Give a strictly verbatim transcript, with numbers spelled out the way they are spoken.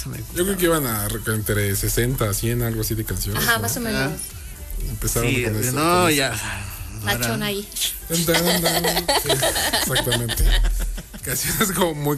me Yo creo que iban a entre sesenta, cien, algo así de canciones. Ajá, ¿no? más o menos. Empezaron Sí, con eso. no, con ya. Machón ahí. eso. Sí, exactamente. Canciones como muy